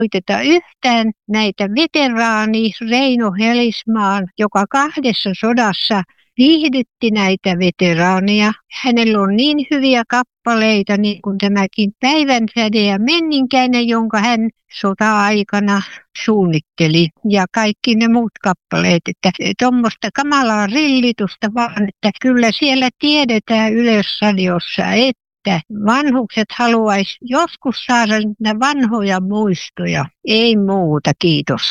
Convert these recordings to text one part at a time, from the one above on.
muisteta yhtään näitä veteraani Reino Helismaan, joka 2 sodassa viihdytti näitä veteraaneja. Hänellä on niin hyviä kappaleita, niin kuin tämäkin Päivänsäde ja Menninkäinen, jonka hän sota-aikana suunnitteli. Ja kaikki ne muut kappaleet, että tuommoista kamalaa rillitusta vaan, että kyllä siellä tiedetään Yleisradiossa, että vanhukset haluaisi joskus saada niitä vanhoja muistoja. Ei muuta, kiitos.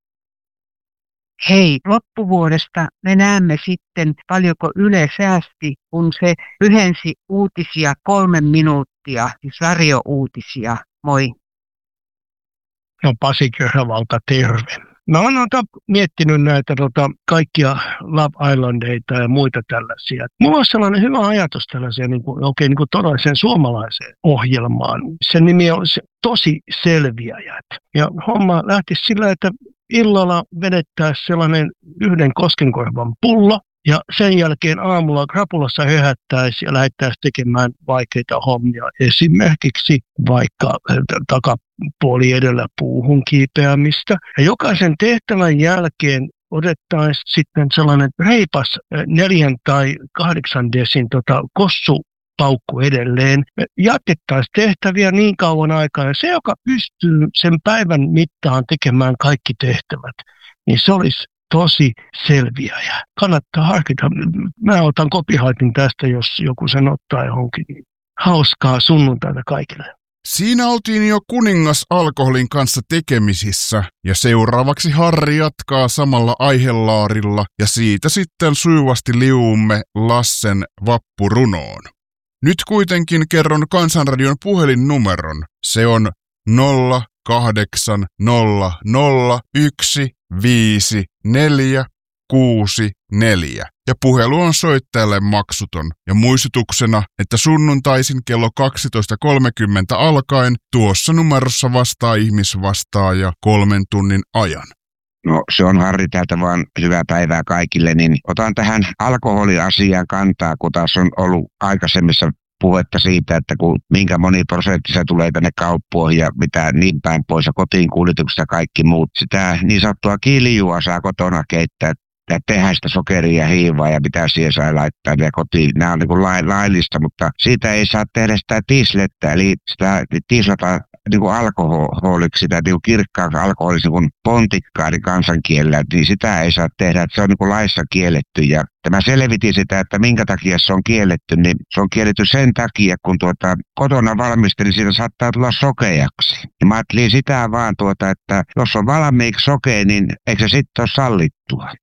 Hei, loppuvuodesta me näemme sitten, paljonko Yle säästi, kun se lyhensi uutisia 3 minuuttia, siis radio-uutisia. Moi. No Pasi Köhävalta, terve. Mä oon miettinyt näitä kaikkia Love Islandeita ja muita tällaisia. Mulla on sellainen hyvä ajatus tällaiseen niin kuin todelliseen suomalaiseen ohjelmaan. Sen nimi on Tosi selviäjät. Ja homma lähti sillä, että illalla vedettäisiin sellainen 1 koskenkorvan pullo ja sen jälkeen aamulla krapulassa höhättäisiin ja lähdettäisiin tekemään vaikeita hommia. Esimerkiksi vaikka takapuoli edellä puuhun kiipeämistä. Ja jokaisen tehtävän jälkeen otettaisiin sitten sellainen reipas 4 tai 8 desin kossupaukku edelleen. Me jatkettaisiin tehtäviä niin kauan aikaa ja se, joka pystyy sen päivän mittaan tekemään kaikki tehtävät, niin se olisi tosi selviäjä. Kannattaa harkita. Mä otan copyrightin tästä, jos joku sen ottaa johonkin. Hauskaa sunnuntaita kaikille. Siinä oltiin jo kuningas alkoholin kanssa tekemisissä ja seuraavaksi Harri jatkaa samalla aihelaarilla ja siitä sitten sujuvasti liuumme Lassen vappurunoon. Nyt kuitenkin kerron Kansanradion puhelinnumeron. Se on 0800155464 ja puhelu on soittajalle maksuton. Ja muistutuksena, että sunnuntaisin kello 12.30 alkaen tuossa numerossa vastaa ihmisvastaaja 3 tunnin ajan. No se on Harri täältä vaan, hyvää päivää kaikille, niin otan tähän alkoholiasiaan kantaa, kun taas on ollut aikaisemmissa puhetta siitä, että minkä moni% se tulee tänne kauppoihin ja mitä niin päin pois ja kotiin kuljetuksesta kaikki muut. Sitä niin sanottua kiljua saa kotona keittää ja tehdä sitä sokeria ja hiivaa ja mitä siihen saa laittaa ja kotiin. Nämä on niin kuin laillista, mutta siitä ei saa tehdä sitä tiislettä, eli sitä tiislata niin kuin alkoholiksi, sitä niin kuin kirkkaaksi alkoholiksi niin kuin pontikkaari kansankielellä, niin sitä ei saa tehdä, että se on niin kuin laissa kielletty. Ja tämä selvitin sitä, että minkä takia se on kielletty, niin se on kielletty sen takia, kun kotona valmistelin, siitä saattaa tulla sokeaksi. Ja mä ajattelin sitä vaan, että jos on valmiiksi sokea, niin eikö se sitten ole sallittua?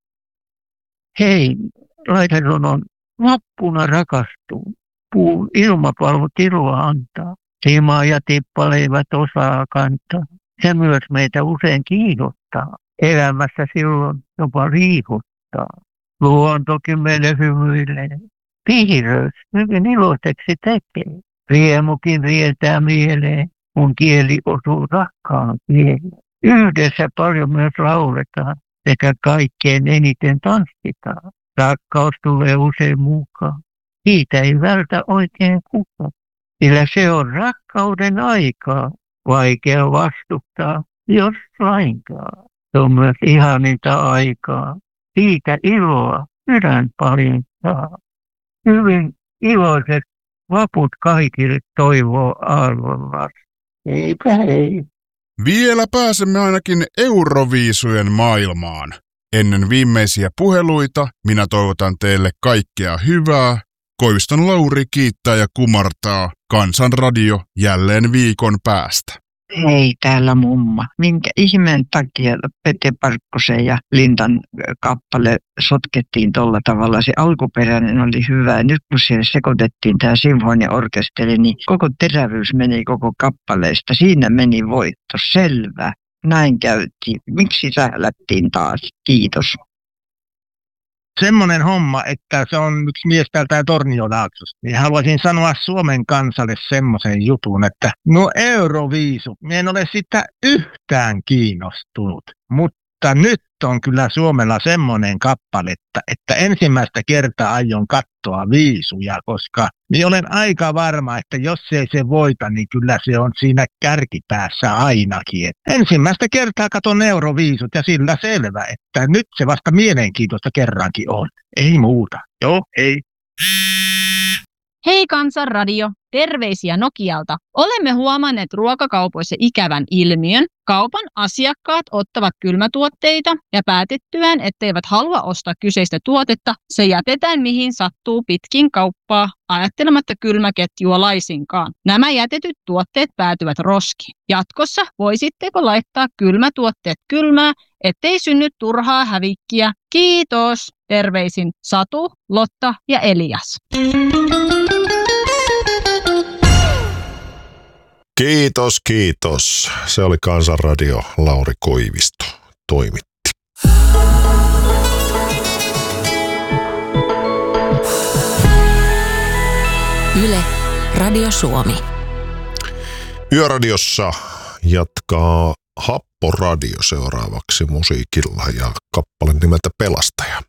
Hei, laiteron on vappuna rakastuu. Puun ilmapalvo tilua antaa. Simaa ja tippaleivät osaa kantaa. Se myös meitä usein kiinnostaa. Elämässä silloin jopa riihuttaa. Luontokin meille hymyilee. Piiröys hyvin iloiseksi tekee. Riemukin rientää mieleen, kun kieli osuu rakkaan kieleen. Yhdessä paljon myös lauletaan sekä kaikkein eniten tanssitaan. Rakkaus tulee usein mukaan. Siitä ei vältä oikein kukaan. Sillä se on rakkauden aikaa, vaikea vastustaa, jos lainkaan. Se on myös ihaninta aikaa, siitä iloa sydän paljon saa. Hyvin iloiset vaput kaikille toivoo arvon. Eipä hei. Vielä pääsemme ainakin Euroviisujen maailmaan. Ennen viimeisiä puheluita minä toivotan teille kaikkea hyvää. Koiviston Lauri kiittää ja kumartaa. Kansanradio jälleen viikon päästä. Hei, täällä mumma. Minkä ihmeen takia Pete Parkkosen ja Lindan kappale sotkettiin tolla tavalla? Se alkuperäinen oli hyvä. Nyt kun siellä sekoitettiin tämä sinfoniaorkesteri, niin koko terävyys meni koko kappaleesta. Siinä meni voitto. Selvä. Näin käytiin. Miksi sählättiin taas? Kiitos. Semmoinen homma, että se on yksi mies täältä Torniolaaksosta. Niin haluaisin sanoa Suomen kansalle semmoisen jutun, että no Euroviisu, minä en ole sitä yhtään kiinnostunut. Mutta nyt on kyllä Suomella semmoinen kappale, että ensimmäistä kertaa aion katsoa viisuja, koska Niin olen aika varma, että jos ei se voita, niin kyllä se on siinä kärkipäässä ainakin. Et ensimmäistä kertaa katon Euroviisut ja sillä selvä, että nyt se vasta mielenkiintoista kerrankin on. Ei muuta. Joo, hei. Hei Kansanradio, terveisiä Nokialta. Olemme huomanneet ruokakaupoissa ikävän ilmiön. Kaupan asiakkaat ottavat kylmätuotteita ja päätettyään, etteivät halua ostaa kyseistä tuotetta, se jätetään mihin sattuu pitkin kauppaa, ajattelematta kylmäketjua laisinkaan. Nämä jätetyt tuotteet päätyvät roskiin. Jatkossa voisitteko laittaa kylmätuotteet kylmää, ettei synny turhaa hävikkiä? Kiitos! Terveisin Satu, Lotta ja Elias. Kiitos. Se oli Kansanradio, Lauri Koivisto toimitti. Yle, Radio Suomi. Yöradiossa jatkaa Happoradio seuraavaksi musiikilla ja kappale nimeltä Pelastaja.